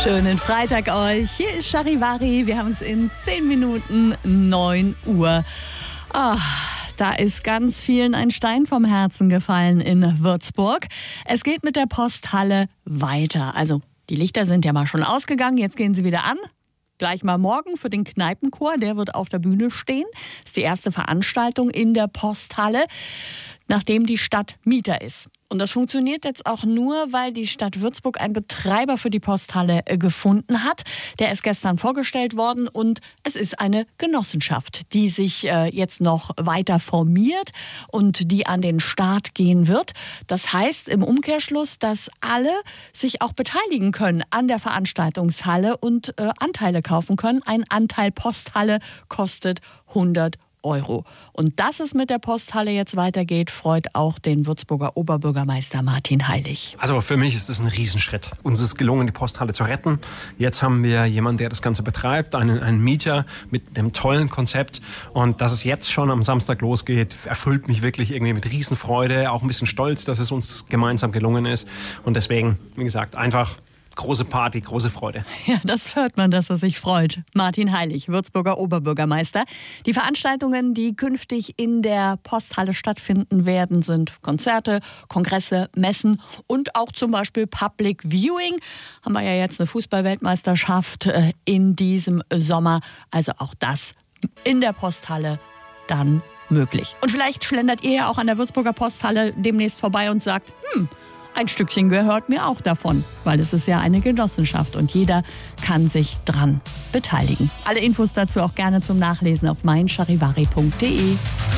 Schönen Freitag euch. Hier ist Charivari. Wir haben es in 10 Minuten 9 Uhr. Da ist ganz vielen ein Stein vom Herzen gefallen in Würzburg. Es geht mit der Posthalle weiter. Also die Lichter sind ja mal schon ausgegangen, jetzt gehen sie wieder an. Gleich mal morgen für den Kneipenchor, der wird auf der Bühne stehen. Das ist die erste Veranstaltung in der Posthalle, nachdem die Stadt Mieter ist. Und das funktioniert jetzt auch nur, weil die Stadt Würzburg einen Betreiber für die Posthalle gefunden hat. Der ist gestern vorgestellt worden und es ist eine Genossenschaft, die sich jetzt noch weiter formiert und die an den Start gehen wird. Das heißt im Umkehrschluss, dass alle sich auch beteiligen können an der Veranstaltungshalle und Anteile kaufen können. Ein Anteil Posthalle kostet 100 €. Und dass es mit der Posthalle jetzt weitergeht, freut auch den Würzburger Oberbürgermeister Martin Heilig. Also für mich ist es ein Riesenschritt. Uns ist gelungen, die Posthalle zu retten. Jetzt haben wir jemanden, der das Ganze betreibt, einen Mieter mit einem tollen Konzept. Und dass es jetzt schon am Samstag losgeht, erfüllt mich wirklich irgendwie mit Riesenfreude, auch ein bisschen stolz, dass es uns gemeinsam gelungen ist. Und deswegen, wie gesagt, einfach große Party, große Freude. Ja, das hört man, dass er sich freut. Martin Heilig, Würzburger Oberbürgermeister. Die Veranstaltungen, die künftig in der Posthalle stattfinden werden, sind Konzerte, Kongresse, Messen und auch zum Beispiel Public Viewing. Haben wir ja jetzt eine Fußball-Weltmeisterschaft in diesem Sommer. Also auch das in der Posthalle dann möglich. Und vielleicht schlendert ihr ja auch an der Würzburger Posthalle demnächst vorbei und sagt, ein Stückchen gehört mir auch davon, weil es ist ja eine Genossenschaft und jeder kann sich dran beteiligen. Alle Infos dazu auch gerne zum Nachlesen auf meincharivari.de.